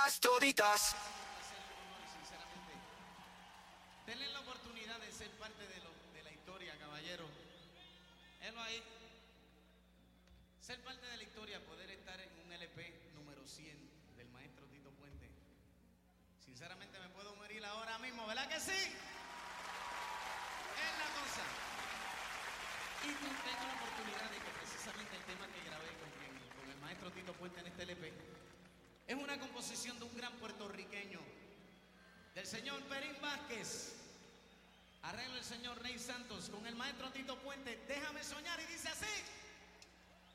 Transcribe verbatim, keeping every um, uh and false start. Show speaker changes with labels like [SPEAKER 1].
[SPEAKER 1] toditas, toditas.
[SPEAKER 2] Sinceramente, denle la oportunidad de ser parte de, lo, de la historia, caballero. Élo ahí. Ser parte de la historia, poder estar en un L P número cien del maestro Tito Puente. Sinceramente me puedo morir ahora mismo, ¿verdad que sí? Es la cosa. Y tú tengo la oportunidad de que precisamente el tema que grabé con, con el maestro Tito Puente en este L P es una composición de un gran puertorriqueño, del señor Perín Vázquez, arreglo el señor Ney Santos, con el maestro Tito Puente, Déjame Soñar, y dice así.